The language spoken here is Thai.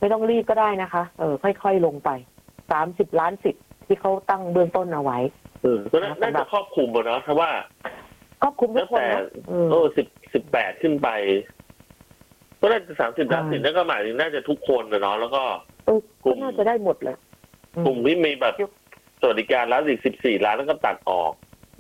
ไม่ต้องรีบก็ได้นะคะค่อยๆลงไป30 ล้านสิทธิ์ที่เขาตั้งเบื้องต้นเอาไว้ก็น่าจะครอบคลุมเนาะเพราะว่าครอบคลุมทุกคนนะ 18ขึ้นไปก็น่าจะ30 ล้านสิทธิ์นั่นก็หมายถึงน่าจะทุกคนเนาะแล้วก็กลุ่มน่าจะได้หมดเลยกลุ่มที่มีแบบสวัสดิการแล้วอีก14 ล้านแล้วก็ตัดออก